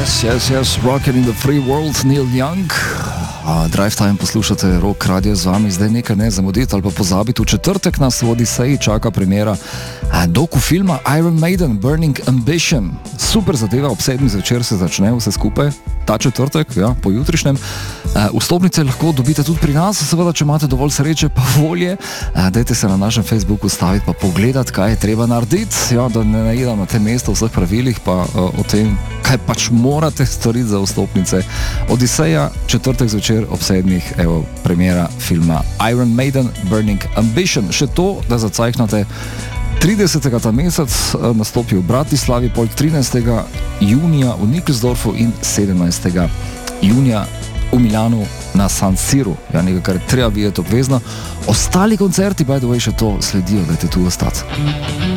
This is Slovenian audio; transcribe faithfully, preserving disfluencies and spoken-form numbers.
Yes, yes, yes, Rockin' in the Free World, Neil Young. Uh, Drive Time poslušate, Rock Radio z vami, zdaj nekaj ne zamuditi ali pa pozabiti. V četrtek nas v Odiseji čaka premiera uh, doku filma Iron Maiden, Burning Ambition. Super zadeva, ob sedmih zvečer se začne vse skupaj, ta četrtek, ja, po jutrišnjem. Uh, vstopnice lahko dobite tudi pri nas, seveda, če imate dovolj sreče pa volje. Uh, dajte se na našem Facebooku staviti pa pogledati, kaj je treba narediti, ja, da ne najedam na tem mestu vseh pravilih pa uh, o tem, kaj pač morate storiti za vstopnice. Odiseja, četrtek zvečer ob sedmih, evo, premiera filma Iron Maiden, Burning Ambition. Še to, da zacajknate, tridesetega ta mesec nastopi v Bratislavi, pol trinajstega junija v Nickelsdorfu in sedemnajstega junija v Milanu na San Siru. Ja, nekaj, kar treba videti obvezno. Ostali koncerti, by the way, še to sledijo, dajte tu ostati.